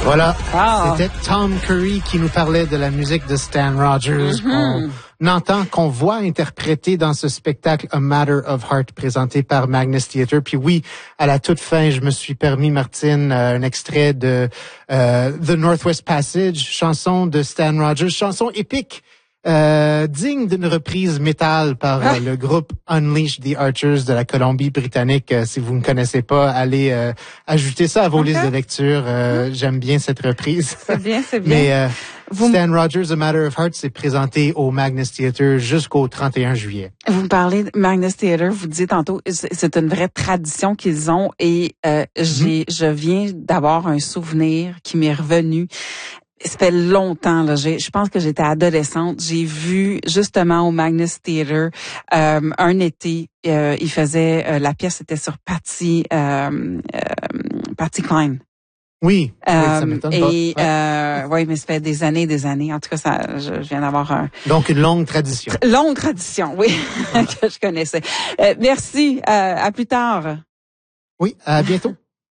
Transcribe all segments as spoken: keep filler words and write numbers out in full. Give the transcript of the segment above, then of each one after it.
Voilà, ah. c'était Tom Curry qui nous parlait de la musique de Stan Rogers. Mm-hmm. On entend, qu'on voit interpréter dans ce spectacle A Matter of Heart présenté par Magnus Theatre. Puis oui, à la toute fin, je me suis permis, Martine, euh, un extrait de euh, The Northwest Passage, chanson de Stan Rogers, chanson épique. Euh, digne d'une reprise métal par euh, le groupe Unleash the Archers de la Colombie-Britannique. Euh, si vous ne connaissez pas, allez euh, ajouter ça à vos okay. listes de lecture. Euh, mmh. J'aime bien cette reprise. C'est bien, c'est bien. Mais euh, vous Stan Rogers, A Matter of Heart, s'est présenté au Magnus Theatre jusqu'au trente et un juillet. Vous me parlez de Magnus Theatre, vous disiez tantôt, c'est une vraie tradition qu'ils ont et euh, j'ai, mmh. je viens d'avoir un souvenir qui m'est revenu. Ça fait longtemps, là. J'ai, je pense que j'étais adolescente. J'ai vu justement au Magnus Theatre euh, un été. Euh, il faisait euh, la pièce était sur Patsy euh, euh, Patsy Cline. Oui, euh, oui, ça m'étonne et, pas. Ouais. Euh, oui, mais ça fait des années, des années. En tout cas, ça, je, je viens d'avoir un. Donc une longue tradition. Longue tradition, oui, que je connaissais. Euh, merci. Euh, à plus tard. Oui, à bientôt.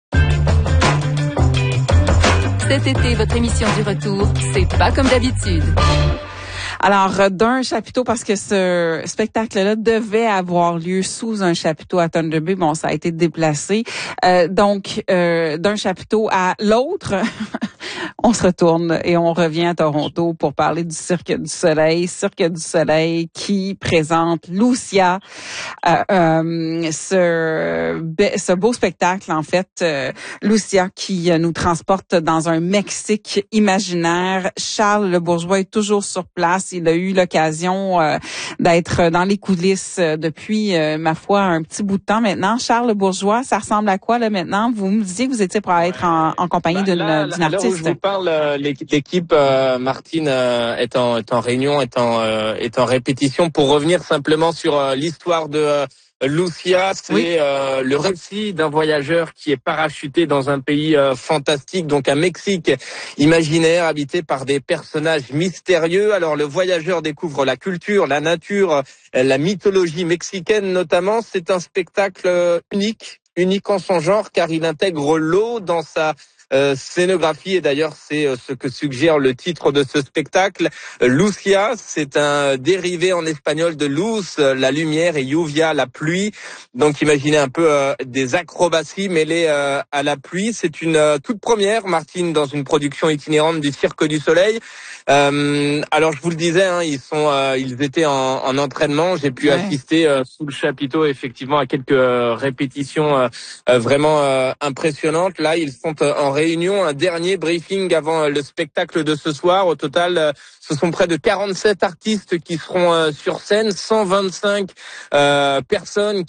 Cet été, votre émission du retour, c'est pas comme d'habitude. Alors, d'un chapiteau, parce que ce spectacle-là devait avoir lieu sous un chapiteau à Thunder Bay. Bon, ça a été déplacé. Euh, donc, euh, d'un chapiteau à l'autre, on se retourne et on revient à Toronto pour parler du Cirque du Soleil. Cirque du Soleil qui présente Lucia, euh, euh, ce, ce beau spectacle, en fait. Euh, Lucia qui nous transporte dans un Mexique imaginaire. Charles Le Bourgeois est toujours sur place. Il a eu l'occasion euh, d'être dans les coulisses euh, depuis, euh, ma foi, un petit bout de temps maintenant. Charles Le Bourgeois, ça ressemble à quoi là maintenant? Vous me disiez que vous étiez pour être en, en compagnie bah, d'une, là, d'une là, artiste. Là où je vous parle, euh, l'équipe euh, Martine euh, est, en, est en réunion, est en, euh, est en répétition. Pour revenir simplement sur euh, l'histoire de euh, Lucia, c'est oui. euh, le récit d'un voyageur qui est parachuté dans un pays euh, fantastique, donc un Mexique imaginaire habité par des personnages mystérieux. Alors le voyageur découvre la culture, la nature, la mythologie mexicaine notamment. C'est un spectacle euh, unique, unique en son genre, car il intègre l'eau dans sa Euh, scénographie, et d'ailleurs c'est euh, ce que suggère le titre de ce spectacle. Euh, Lucia, c'est un dérivé en espagnol de luz, euh, la lumière, et lluvia, la pluie. Donc imaginez un peu euh, des acrobaties mêlées euh, à la pluie. C'est une euh, toute première, Martine, dans une production itinérante du Cirque du Soleil. Euh, alors je vous le disais, hein, ils sont, euh, ils étaient en, en entraînement. J'ai pu ouais. assister euh, sous le chapiteau effectivement à quelques euh, répétitions euh, euh, vraiment euh, impressionnantes. Là, ils sont euh, en réunion, un dernier briefing avant le spectacle de ce soir. Au total, ce sont près de quarante-sept artistes qui seront sur scène, cent vingt-cinq euh, personnes